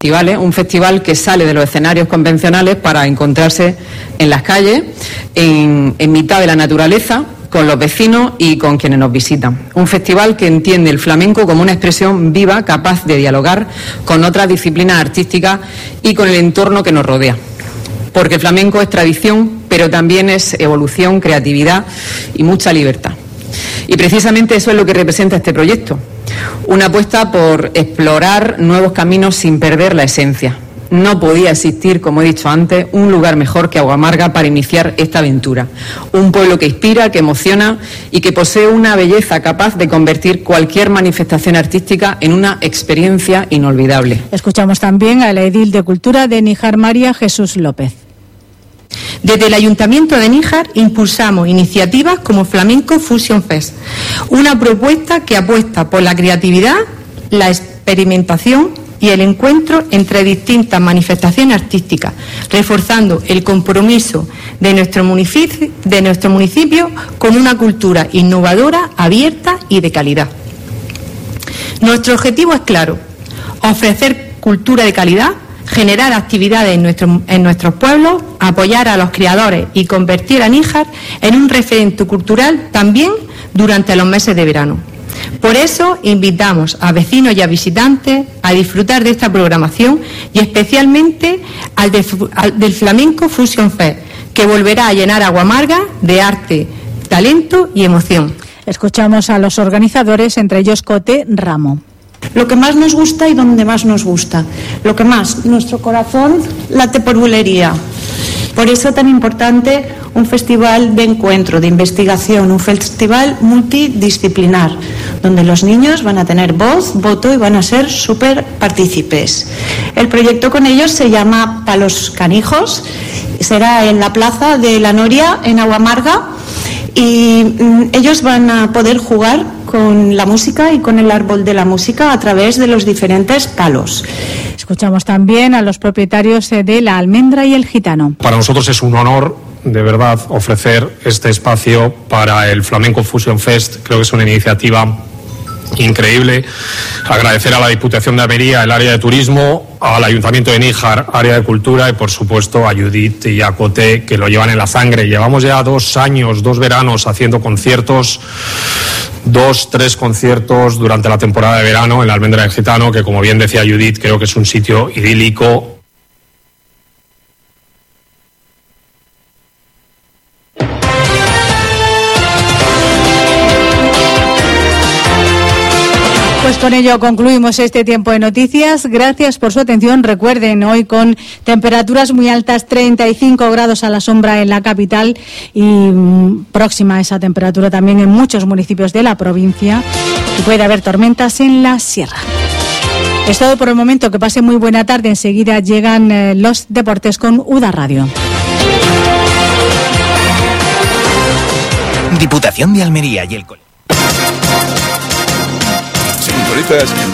Un festival que sale de los escenarios convencionales para encontrarse en las calles, en mitad de la naturaleza, con los vecinos y con quienes nos visitan. Un festival que entiende el flamenco como una expresión viva, capaz de dialogar con otras disciplinas artísticas y con el entorno que nos rodea. Porque el flamenco es tradición, pero también es evolución, creatividad y mucha libertad. Y precisamente eso es lo que representa este proyecto. Una apuesta por explorar nuevos caminos sin perder la esencia. No podía existir, como he dicho antes, un lugar mejor que Aguamarga para iniciar esta aventura. Un pueblo que inspira, que emociona y que posee una belleza capaz de convertir cualquier manifestación artística en una experiencia inolvidable. Escuchamos también al edil de Cultura de Níjar, María Jesús López. Desde el Ayuntamiento de Níjar impulsamos iniciativas como Flamenco Fusion Fest, una propuesta que apuesta por la creatividad, la experimentación y el encuentro entre distintas manifestaciones artísticas, reforzando el compromiso de nuestro municipio con una cultura innovadora, abierta y de calidad. Nuestro objetivo es claro: ofrecer cultura de calidad, generar actividades en nuestros pueblos, apoyar a los creadores y convertir a Níjar en un referente cultural también durante los meses de verano. Por eso invitamos a vecinos y a visitantes a disfrutar de esta programación y especialmente al del Flamenco Fusion Fest, que volverá a llenar Aguamarga de arte, talento y emoción. Escuchamos a los organizadores, entre ellos Cote Ramo. Lo que más nos gusta y donde más nos gusta. Lo que más, nuestro corazón late por bulería. Por eso tan importante un festival de encuentro, de investigación, un festival multidisciplinar, donde los niños van a tener voz, voto y van a ser súper partícipes. El proyecto con ellos se llama Palos Canijos, será en la Plaza de la Noria, en Aguamarga, y ellos van a poder jugar con la música y con el árbol de la música a través de los diferentes palos. Escuchamos también a los propietarios de La Almendra y El Gitano. Para nosotros es un honor, de verdad, ofrecer este espacio para el Flamenco Fusion Fest. Creo que es una iniciativa increíble. Agradecer a la Diputación de Almería, el área de turismo, al Ayuntamiento de Níjar, área de cultura, y por supuesto a Judith y a Cote, que lo llevan en la sangre. Llevamos ya 2 años, 2 veranos haciendo conciertos, 3 conciertos durante la temporada de verano en la Almendra del Gitano, que, como bien decía Judith, creo que es un sitio idílico. Pues con ello concluimos este tiempo de noticias. Gracias por su atención. Recuerden, hoy con temperaturas muy altas, 35 grados a la sombra en la capital y próxima a esa temperatura también en muchos municipios de la provincia. Y puede haber tormentas en la sierra. Es todo por el momento. Que pase muy buena tarde. Enseguida llegan los deportes con UDA Radio. Diputación de Almería y el